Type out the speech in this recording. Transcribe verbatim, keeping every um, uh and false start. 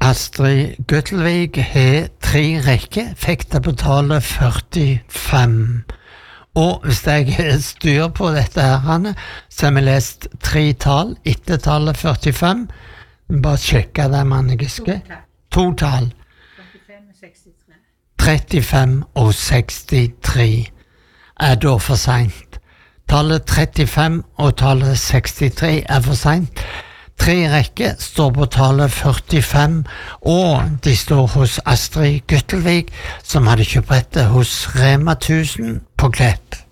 Astrid Guttelvik har tre rekker, fikk det betale førtifem. Og hvis jeg har styr på dette her, så har vi lest tre tall, etter tallet førtifem. Bare sjekke det, Mannegiske. To tall. trettifem og sekstitre er da for sent. Tallet trettifem og tallet sekstitre er for sent. Tre rekker står på tallet førtifem, og de står hos Astrid Guttelvik, som hadde kjøpt dette hos Rema tusen på Klepp.